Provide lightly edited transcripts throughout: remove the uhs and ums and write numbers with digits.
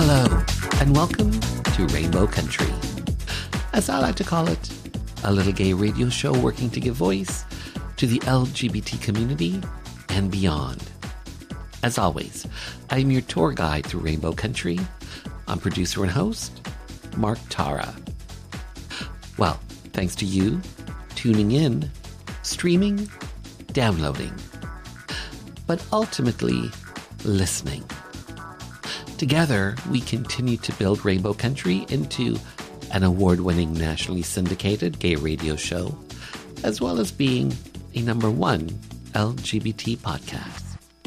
Hello, and welcome to Rainbow Country. As I like to call it, a little gay radio show working to give voice to the LGBT community and beyond. As always, I'm your tour guide through Rainbow Country. I'm producer and host, Mark Tara. Well, thanks to you tuning in, streaming, downloading, but ultimately listening. Together, we continue to build Rainbow Country into an award-winning nationally syndicated gay radio show, as well as being a #1 LGBT podcast.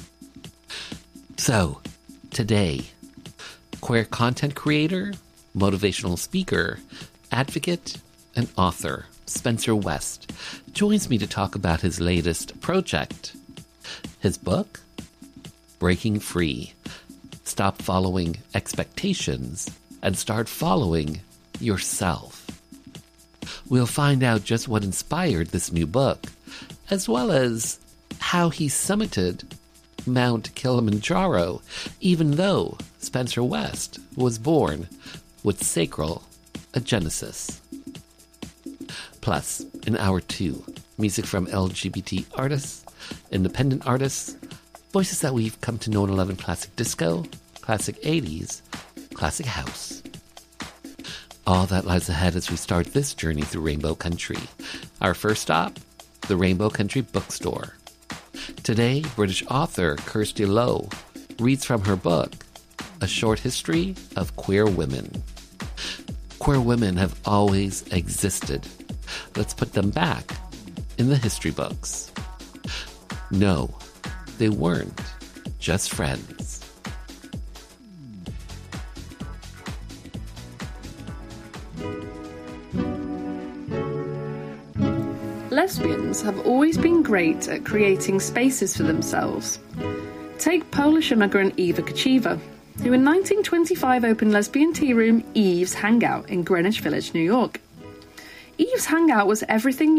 So, today, queer content creator, motivational speaker, advocate, and author Spencer West joins me to talk about his latest project. His book, Breaking Free. Stop following expectations and start following yourself. We'll find out just what inspired this new book, as well as how he summited Mount Kilimanjaro, even though Spencer West was born with sacral agenesis. Plus, in Hour 2, music from LGBT artists, independent artists, voices that we've come to know and love in classic disco, classic 80s, classic house. All that lies ahead as we start this journey through Rainbow Country. Our first stop, the Rainbow Country Bookstore. Today, British author Kirsty Lowe reads from her book, A Short History of Queer Women. Queer women have always existed. Let's put them back in the history books. No, they weren't just friends. Lesbians have always been great at creating spaces for themselves. Take Polish immigrant Eva Kochiva, who in 1925 opened lesbian tea room Eve's Hangout in Greenwich Village, New York. Eve's Hangout was everything